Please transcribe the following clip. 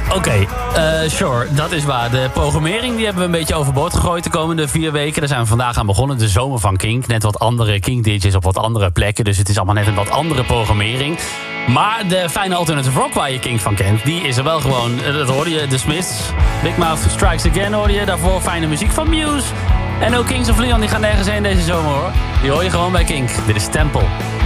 Oké, sure, dat is waar. De programmering die hebben we een beetje overboord gegooid de komende 4 weken. Daar zijn we vandaag aan begonnen. De zomer van Kink. Net wat andere Kink-DJ's op wat andere plekken. Dus het is allemaal net een wat andere programmering. Maar de fijne alternative rock waar je Kink van kent, die is er wel gewoon. Dat hoorde je, The Smiths. Big Mouth Strikes Again hoorde je. Daarvoor fijne muziek van Muse. En ook Kings of Leon, die gaan nergens heen deze zomer hoor. Die hoor je gewoon bij Kink. Dit is Temple.